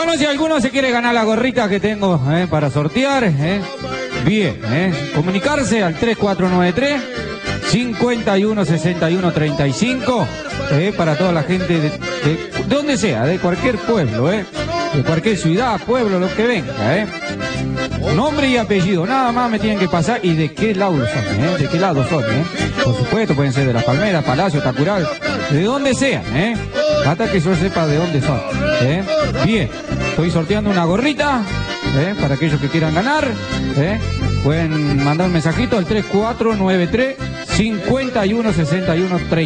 Bueno, si alguno se quiere ganar la gorrita que tengo para sortear, bien, comunicarse al 3493 516135 para toda la gente de donde sea, de cualquier pueblo, de cualquier ciudad, pueblo, lo que venga, nombre y apellido, nada más me tienen que pasar y de qué lado son, de qué lado son, por supuesto pueden ser de Las Palmeras, Palacio, Tacural, de donde sea, hasta que yo sepa de dónde son, bien, estoy sorteando una gorrita, para aquellos que quieran ganar, pueden mandar un mensajito al 3493 516130.